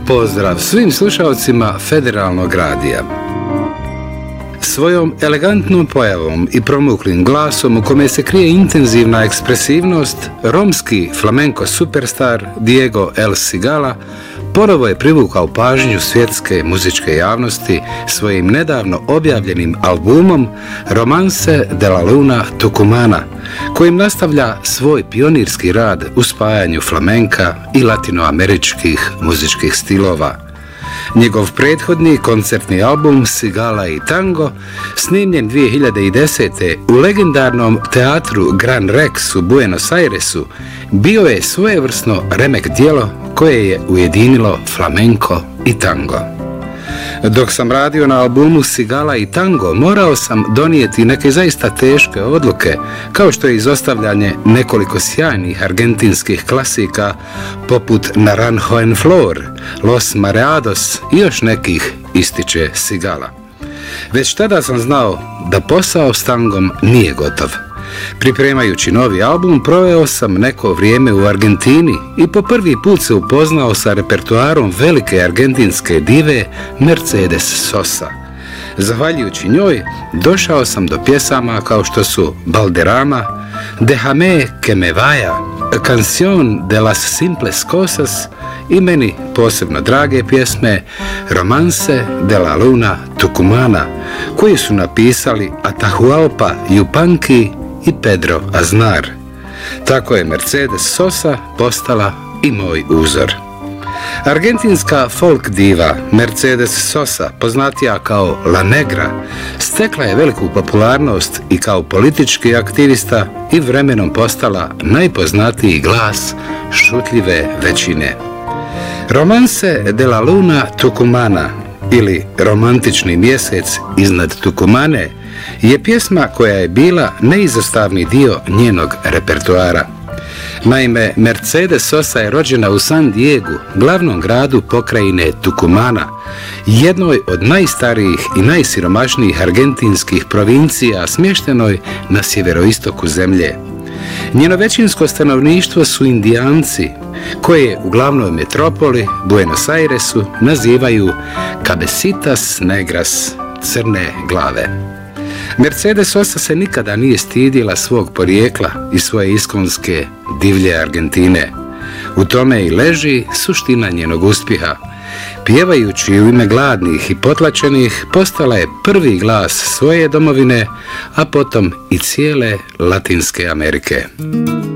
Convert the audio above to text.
Pozdrav svim slušalcima Federalnog radija. Svojom elegantnom pojavom i promuklim glasom u kome se krije intenzivna ekspresivnost, romski flamenko superstar Diego El Cigala ponovo je privukao pažnju svjetske muzičke javnosti svojim nedavno objavljenim albumom Romance de la Luna Tucumana, kojim nastavlja svoj pionirski rad u spajanju flamenka i latinoameričkih muzičkih stilova. Njegov prethodni koncertni album Cigala i Tango, snimljen 2010. u legendarnom teatru Gran Rex u Buenos Airesu, bio je svojevrsno remek djelo koje je ujedinilo flamenko i tango. Dok sam radio na albumu Cigala i Tango, morao sam donijeti neke zaista teške odluke, kao što je izostavljanje nekoliko sjajnih argentinskih klasika poput Naranjo en Flor, Los Mareados i još nekih, ističe Cigala. Već tada sam znao da posao s tangom nije gotov. Pripremajući novi album, proveo sam neko vrijeme u Argentini i po prvi put se upoznao sa repertoarom velike argentinske dive Mercedes Sosa. Zahvaljujući njoj, došao sam do pjesama kao što su Balderrama, Déjame que me vaya, Canción de las simples cosas i meni posebno drage pjesme Romance de la Luna Tucumana, koji su napisali Atahualpa Yupanqui i Pedro Aznar. Tako je Mercedes Sosa postala i moj uzor. Argentinska folk diva Mercedes Sosa, poznatija kao La Negra, stekla je veliku popularnost i kao politički aktivista i vremenom postala najpoznatiji glas šutljive većine. Romance de la Luna Tucumana ili Romantični mjesec iznad Tucumane je pjesma koja je bila neizostavni dio njenog repertoara. Naime, Mercedes Sosa je rođena u San Diegu, glavnom gradu pokrajine Tucumana, jednoj od najstarijih i najsiromašnijih argentinskih provincija smještenoj na sjeveroistoku zemlje. Njeno većinsko stanovništvo su Indijanci, koje u glavnoj metropoli Buenos Airesu nazivaju Cabecitas Negras, crne glave. Mercedes Sosa se nikada nije stidila svog porijekla i svoje iskonske divlje Argentine. U tome i leži suština njenog uspjeha. Pjevajući u ime gladnih i potlačenih, postala je prvi glas svoje domovine, a potom i cijele Latinske Amerike.